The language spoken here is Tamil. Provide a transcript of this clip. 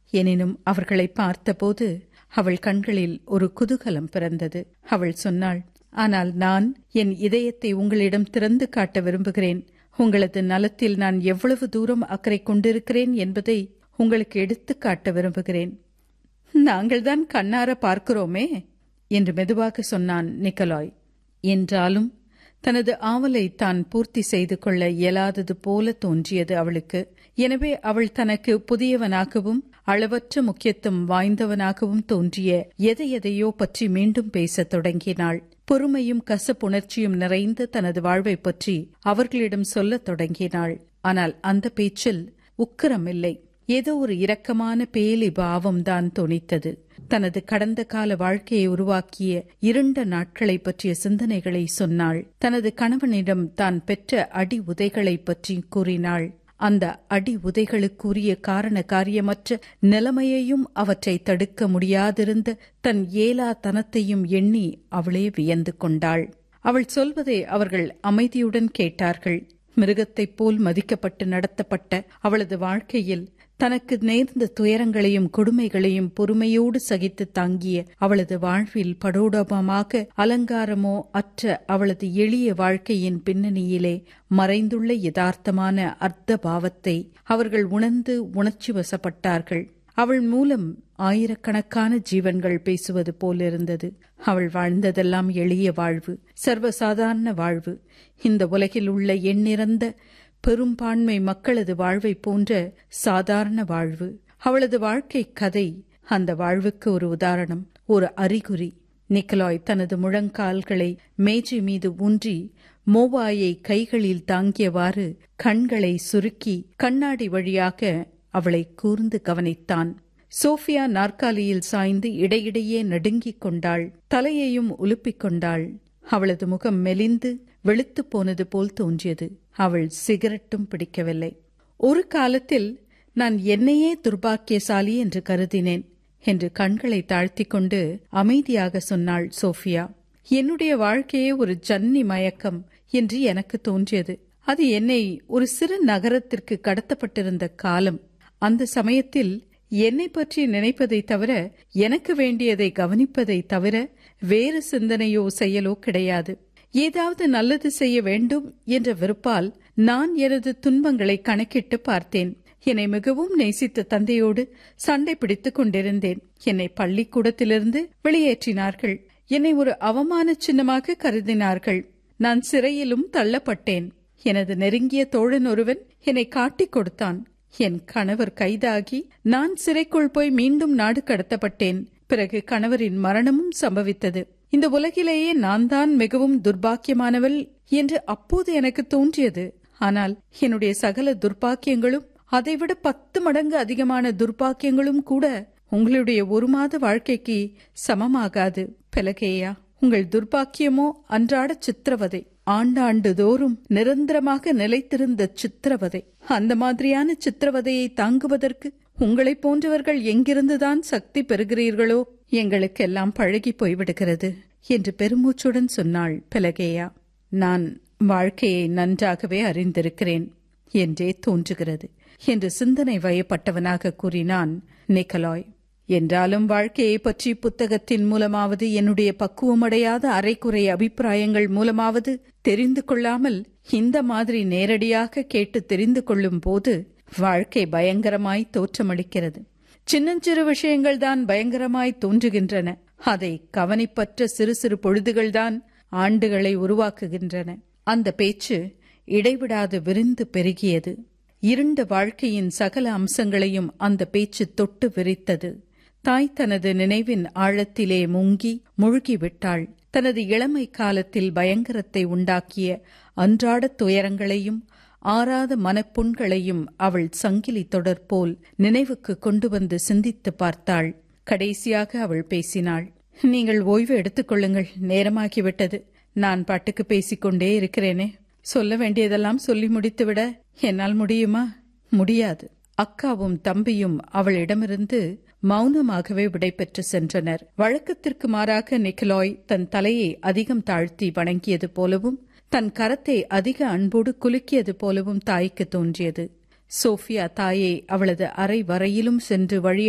எனினும் அவர்களை பார்த்தபோது அவள் கண்களில் ஒரு குதூகலம் பிறந்தது. அவள் சொன்னாள், ஆனால் நான் என் இதயத்தை உங்களிடம் திறந்து காட்ட விரும்புகிறேன். உங்களது நலத்தில் நான் எவ்வளவு தூரம் அக்கறை கொண்டிருக்கிறேன் என்பதை உங்களுக்கு எடுத்து காட்ட விரும்புகிறேன். நாங்கள்தான் கண்ணார பார்க்கிறோமே என்று மெதுவாக சொன்னான் நிக்கலாய். என்றாலும் தனது ஆவலை தான் பூர்த்தி செய்து கொள்ள இயலாதது போல தோன்றியது அவளுக்கு. எனவே அவள் தனக்கு புதியவனாகவும் அளவற்ற முக்கியத்துவம் வாய்ந்தவனாகவும் தோன்றிய எதையோ பற்றி மீண்டும் பேசத் தொடங்கினாள். பொறுமையும் கசப்புணர்ச்சியும் நிறைந்த தனது வாழ்வை பற்றி அவர்களிடம் சொல்லத் தொடங்கினாள். ஆனால் அந்த பேச்சில் உக்கிரமில்லை, ஏதோ ஒரு இரக்கமான பேலி பாவம்தான் தொனித்தது. தனது கடந்த கால வாழ்க்கையை உருவாக்கிய இருண்ட நாட்களை பற்றிய சிந்தனைகளை சொன்னாள். தனது கணவனிடம் தான் பெற்ற அடி உதைகளை பற்றி கூறினாள். அந்த அடி உதைகளுக்குரிய காரண காரியமற்ற நிலைமையையும் அவற்றை தடுக்க முடியாதிருந்த தன் ஏலாத்தனத்தையும் எண்ணி அவளே வியந்து கொண்டாள். அவள் சொல்வதை அவர்கள் அமைதியுடன் கேட்டார்கள். மிருகத்தைப் போல் மதிக்கப்பட்டு நடத்தப்பட்ட அவளது வாழ்க்கையில் தனக்கு நேர்ந்த துயரங்களையும் கொடுமைகளையும் பொறுமையோடு சகித்து தாங்கிய அவளது வாழ்வில் படோடபமாக அலங்காரமோ அற்ற அவளது எளிய வாழ்க்கையின் பின்னணியிலே மறைந்துள்ள யதார்த்தமான அர்த்த பாவத்தை அவர்கள் உணர்ந்து உணர்ச்சி வசப்பட்டார்கள். அவள் மூலம் ஆயிரக்கணக்கான ஜீவன்கள் பேசுவது போலிருந்தது. அவள் வாழ்ந்ததெல்லாம் எளிய வாழ்வு, சர்வசாதாரண வாழ்வு. இந்த உலகில் உள்ள எண்ணிறந்த பெரும்பான்மை மக்களது வாழ்வை போன்ற சாதாரண வாழ்வு. அவளது வாழ்க்கை கதை அந்த வாழ்வுக்கு ஒரு உதாரணம், ஒரு அறிகுறி. நிக்கலாய் தனது முழங்கால்களை மேஜை மீது ஊன்றி மோவாயை கைகளில் தாங்கியவாறு கண்களை சுருக்கி கண்ணாடி வழியாக அவளை கூர்ந்து கவனித்தான். சோஃபியா நாற்காலியில் சாய்ந்து இடையிடையே நடுங்கிக் கொண்டாள். தலையையும் உலுப்பிக் கொண்டாள். அவளது முகம் மெலிந்து வெளுத்து போனது போல் தோன்றியது. அவள் சிகரெட்டும் பிடிக்கவில்லை. ஒரு காலத்தில் நான் என்னையே துர்பாக்கியசாலி என்று கருதினேன் என்று கண்களை தாழ்த்திக் கொண்டு அமைதியாக சொன்னாள் சோஃபியா. என்னுடைய வாழ்க்கையே ஒரு ஜன்னி மயக்கம் என்று எனக்கு தோன்றியது. அது என்னை ஒரு சிறு நகரத்திற்கு கடத்தப்பட்டிருந்த காலம். அந்த சமயத்தில் என்னை பற்றி நினைப்பதை தவிர, எனக்கு வேண்டியதை கவனிப்பதை தவிர வேறு சிந்தனையோ செயலோ கிடையாது. ஏதாவது நல்லது செய்ய வேண்டும் என்ற விருப்பால் நான் எனது துன்பங்களை கணக்கிட்டு பார்த்தேன். என்னை மிகவும் நேசித்த தந்தையோடு சண்டை பிடித்துக் கொண்டிருந்தேன். என்னை பள்ளிக்கூடத்திலிருந்து வெளியேற்றினார்கள். என்னை ஒரு அவமான சின்னமாக கருதினார்கள். நான் சிறையிலும் தள்ளப்பட்டேன். எனது நெருங்கிய தோழன் ஒருவன் என்னை காட்டிக் கொடுத்தான். என் கணவர் கைதாகி நான் சிறைக்குள் போய் மீண்டும் நாடு கடத்தப்பட்டேன். பிறகு கணவரின் மரணமும் சம்பவித்தது. இந்த உலகிலேயே நான் தான் மிகவும் துர்பாக்கியமானவள் என்று அப்போது எனக்கு தோன்றியது. ஆனால் என்னுடைய சகல துர்பாக்கியங்களும், அதைவிட 10 மடங்கு அதிகமான துர்பாக்கியங்களும் கூட உங்களுடைய ஒரு மாத வாழ்க்கைக்கு சமமாகாது. பெலகேயா, உங்கள் துர்பாக்கியமோ அன்றாட சித்திரவதை, ஆண்டாண்டு தோறும் நிரந்தரமாக நிலைத்திருந்த சித்திரவதை. அந்த மாதிரியான சித்திரவதையை தாங்குவதற்கு உங்களை போன்றவர்கள் எங்கிருந்துதான் சக்தி பெறுகிறீர்களோ, எங்களுக்கெல்லாம் பழகி போய்விடுகிறது என்று பெருமூச்சுடன் சொன்னாள் பெலகேயா. நான் வாழ்க்கையை நன்றாகவே அறிந்திருக்கிறேன் என்றே தோன்றுகிறது என்று சிந்தனை வயப்பட்டவனாக கூறினான் நிக்கலாய். என்றாலும் வாழ்க்கையை பற்றி புத்தகத்தின் மூலமாவது, என்னுடைய பக்குவமடையாத அரைக்குறை அபிப்பிராயங்கள் மூலமாவது தெரிந்து கொள்ளாமல் இந்த மாதிரி நேரடியாக கேட்டு தெரிந்து கொள்ளும் போது வாழ்க்கை பயங்கரமாய் தோற்றமளிக்கிறது. சின்னஞ்சிறு விஷயங்கள் தான் பயங்கரமாய் தோன்றுகின்றன. அதை கவனிப்பற்ற சிறு சிறு பொழுதுகள்தான் ஆண்டுகளை உருவாக்குகின்றன. அந்த பேச்சு இடைவிடாது விரிந்து பெருகியது. இருண்ட வாழ்க்கையின் சகல அம்சங்களையும் அந்த பேச்சு தொட்டு விரித்தது. தாய் தனது நினைவின் ஆழத்திலே மூழ்கிவிட்டாள். தனது இளமை காலத்தில் பயங்கரத்தை உண்டாக்கிய அன்றாட துயரங்களையும் ஆறாத மனப்புண்களையும் அவள் சங்கிலி தொடர் போல் நினைவுக்கு கொண்டு வந்து சிந்தித்து பார்த்தாள். கடைசியாக அவள் பேசினாள். நீங்கள் ஓய்வு எடுத்துக் கொள்ளுங்கள், நேரமாகிவிட்டது. நான் பாட்டுக்கு பேசிக்கொண்டே இருக்கிறேனே, சொல்ல வேண்டியதெல்லாம் சொல்லி முடித்துவிட என்னால் முடியுமா? முடியாது. அக்காவும் தம்பியும் அவளிடமிருந்து மௌனமாகவே விடைபெற்று சென்றனர். வழக்கத்திற்கு மாறாக நிக்கலாய் தன் தலையை அதிகம் தாழ்த்தி வணங்கியது போலவும் தன் கரத்தை அதிக அன்போடு குலுக்கியது போலவும் தாய்க்கு தோன்றியது. சோஃபியா தாயை அவளது அறை வரையிலும் சென்று வழி